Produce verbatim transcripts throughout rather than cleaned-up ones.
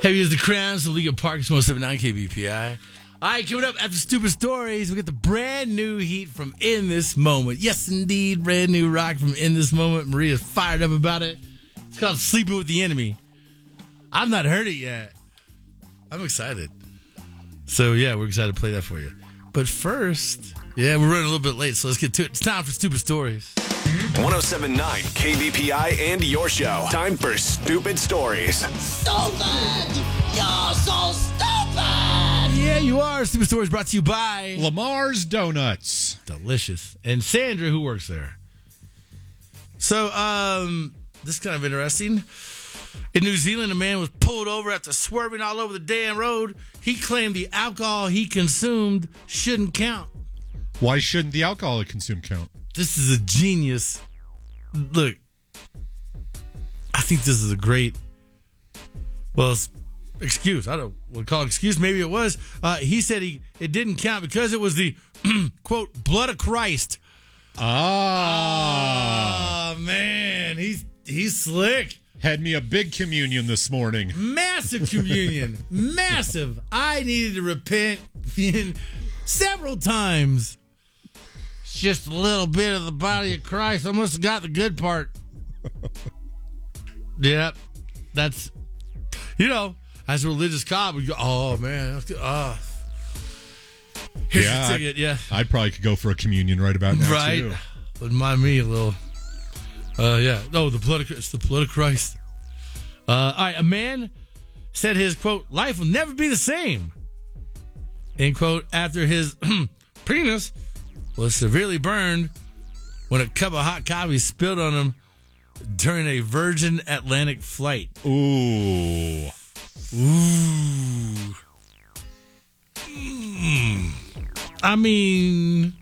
Heavy as the Crowns, the League of Parks, one oh seven point nine K B P I. All right, coming up after Stupid Stories, we get the brand new heat from In This Moment. Yes, indeed, brand new rock from In This Moment. Maria's fired up about it. It's called Sleeping with the Enemy. I've not heard it yet. I'm excited. So, yeah, we're excited to play that for you. But first, yeah, we're running a little bit late, so let's get to it. It's time for Stupid Stories. one oh seven point nine K B P I and your show. Time for Stupid Stories. Stupid! You're so stupid! Yeah, you are. Stupid Stories brought to you by Lamar's Donuts. Delicious. And Sandra, who works there. So, um, this is kind of interesting. In New Zealand, a man was pulled over after swerving all over the damn road. He claimed the alcohol he consumed shouldn't count. Why shouldn't the alcohol it consumed count? This is a genius. Look, I think this is a great, well, excuse. I don't want to call it excuse. Maybe it was. Uh, he said he it didn't count because it was the, quote, blood of Christ. Ah. Oh, man. He's, he's slick. Had me a big communion this morning. Massive communion. Massive. I needed to repent several times. Just a little bit of the body of Christ. I must have got the good part. Yep. That's, you know, as a religious cop, we go, oh, man. That's good. Oh. Here's Yeah, your ticket. Yeah. I probably could go for a communion right about now, Right. too. Wouldn't mind me a little. Uh, yeah. No, the blood of, it's the blood of Christ. Uh, all right. A man said his, quote, life will never be the same, end quote, after his penis was severely burned when a cup of hot coffee spilled on him during a Virgin Atlantic flight. Ooh. Ooh. Mm. I mean,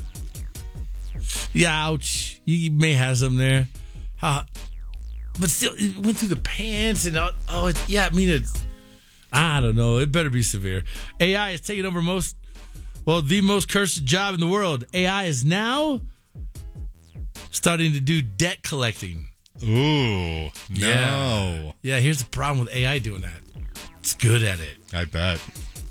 yeah, ouch. You may have some there. Uh, but still, it went through the pants and all. Oh, it, yeah, I mean, it's, I don't know. It better be severe. A I is taking over most, well, the most cursed job in the world. A I is now starting to do debt collecting. Ooh. No. Yeah. Yeah, here's the problem with A I doing that. It's good at it. I bet.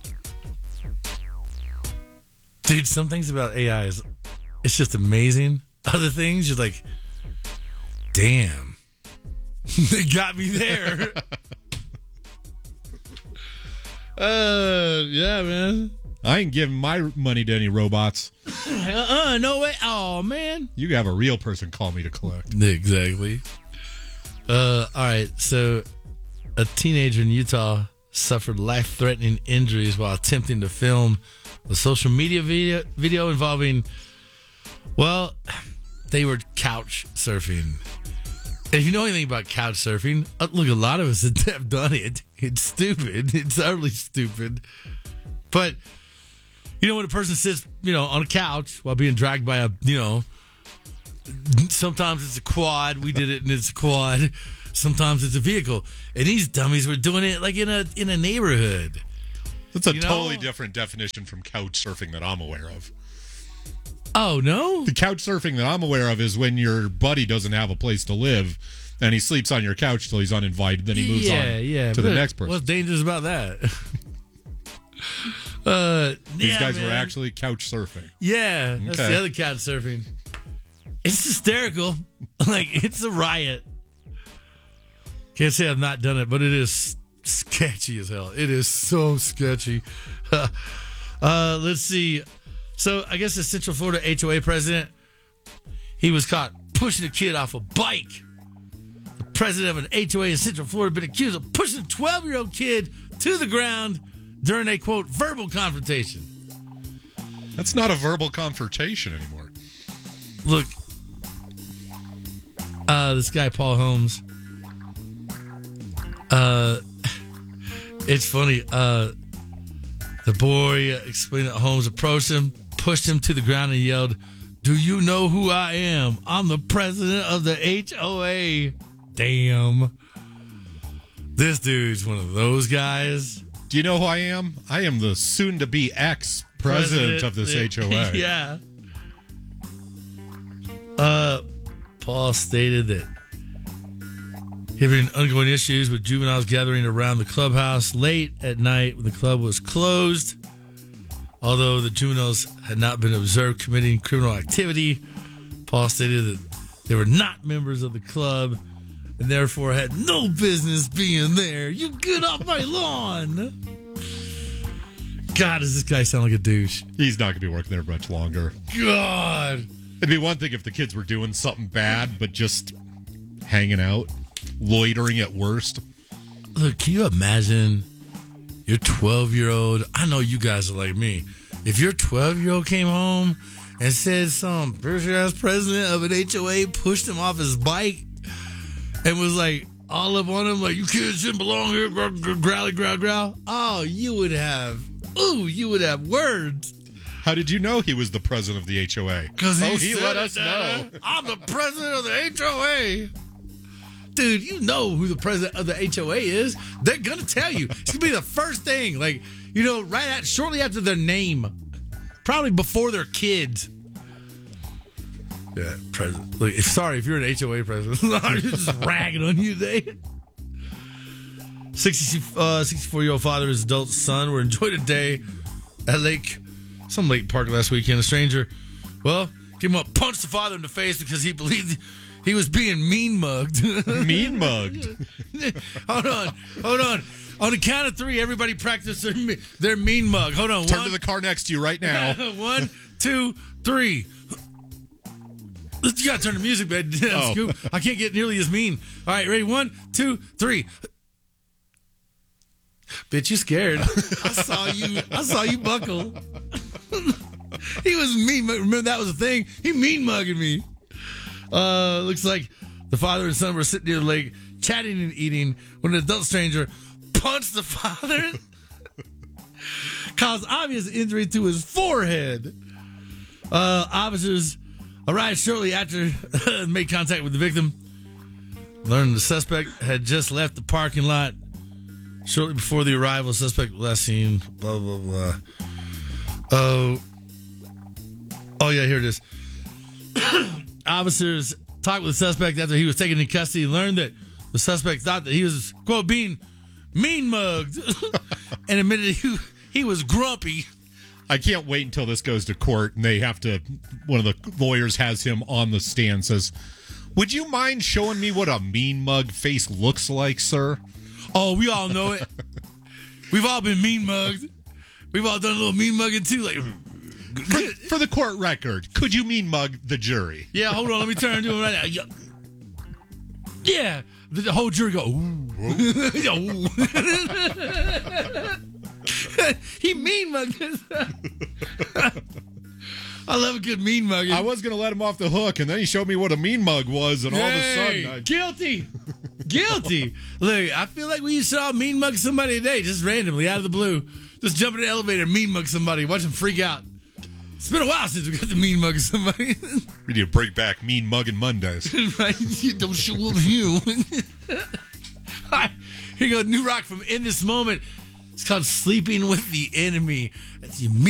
Dude, some things about A I is, it's just amazing. Other things, you're like, damn. They got me there. uh, yeah, man. I ain't giving my money to any robots. Uh-uh, no way. Oh, man. You have a real person call me to collect. Exactly. Uh, all right, so a teenager in Utah suffered life-threatening injuries while attempting to film a social media video, video involving, well, they were couch surfing. If you know anything about couch surfing, uh, look, a lot of us have done it. It's stupid. It's utterly stupid. But, you know, when a person sits, you know, on a couch while being dragged by a, you know, sometimes it's a quad. We did it and it's a quad. Sometimes it's a vehicle. And these dummies were doing it like in a in a neighborhood. That's a You know? totally different definition from couch surfing that I'm aware of. Oh, no? The couch surfing that I'm aware of is when your buddy doesn't have a place to live and he sleeps on your couch till he's uninvited, then he moves yeah, on yeah, to the but next person. What's dangerous about that? uh, These yeah, guys man. were actually couch surfing. Yeah, that's Okay. the other couch surfing. It's hysterical. Like, it's a riot. Can't say I've not done it, but it is sketchy as hell. It is so sketchy. uh, let's see. So, I guess the Central Florida H O A president, he was caught pushing a kid off a bike. The president of an H O A in Central Florida been accused of pushing a twelve-year-old kid to the ground during a, quote, verbal confrontation. That's not a verbal confrontation anymore. Look, uh, this guy, Paul Holmes, uh, it's funny. Uh, the boy uh, explained that Holmes approached him, pushed him to the ground, and yelled, "Do you know who I am? I'm the president of the H O A." Damn. This dude's one of those guys. Do you know who I am? I am the soon-to-be ex-president of this H O A. Yeah. Uh, Paul stated that Having ongoing issues with juveniles gathering around the clubhouse late at night when the club was closed. Although the juveniles had not been observed committing criminal activity, Paul stated that they were not members of the club and therefore had no business being there. You get off my lawn! God, does this guy sound like a douche? He's not going to be working there much longer. God! It'd be one thing if the kids were doing something bad, but just hanging out, loitering at worst. Look, can you imagine your twelve-year-old? I know you guys are like me. If your twelve-year-old came home and said some bullshit-ass president of an H O A pushed him off his bike and was like all up on him, like, you kids shouldn't belong here, growl, growl, growl, growl. Oh, you would have, ooh, you would have words. How did you know he was the president of the H O A? Because he, oh, he said let it, us know. I'm the president of the H O A. Dude, you know who the president of the H O A is. They're going to tell you. It's going to be the first thing. Like, you know, right at, shortly after their name. Probably before their kids. Yeah, president. Look, if, sorry, if you're an H O A president. I'm just ragging on you today. sixty, uh, sixty-four-year-old father and his adult son were enjoying a day at Lake, some lake park last weekend. A stranger, well, came up, punched the father in the face because he believed he was being mean mugged. Mean mugged. Hold on, hold on. On the count of three, everybody practice their, their mean mug. Hold on. Turn One, to the car next to you right now. One, two, three. You gotta turn the music back down, Oh. Scoop. I can't get nearly as mean. All right, ready? One, two, three. Bitch, you scared. I saw you. I saw you buckle. He was mean. Remember that was a thing? He mean mugging me. Uh, looks like the father and son were sitting near the lake, chatting and eating, when an adult stranger punched the father, caused obvious injury to his forehead. Uh, officers arrived shortly after made contact with the victim. Learned the suspect had just left the parking lot. Shortly before the arrival, suspect was last seen. Blah blah blah. Oh, oh yeah, here it is. Officers talked with the suspect after he was taken into custody and learned that the suspect thought that he was, quote, being mean mugged and admitted he, he was grumpy. I can't wait until this goes to court and they have to, one of the lawyers has him on the stand, says, would you mind showing me what a mean mug face looks like, sir? Oh, we all know it. We've all been mean mugged. We've all done a little mean mugging too. Like, For, for the court record, could you mean mug the jury? yeah, hold on. Let me turn to him right now. Yeah. Yeah. The, the whole jury go, ooh. Ooh. He mean mugged us. I love a good mean mugging. I was going to let him off the hook, and then he showed me what a mean mug was, and all of a Hey, sudden... I, guilty. Guilty. Look, I feel like we saw mean mug somebody today, just randomly, out of the blue. Just jump in the elevator and mean mug somebody. Watch them freak out. It's been a while since we got the mean mug somebody. we need to bring back mean mugging Mondays. Right? You don't show up you. All right, here you go. New rock from In This Moment. It's called Sleeping with the Enemy. That's you.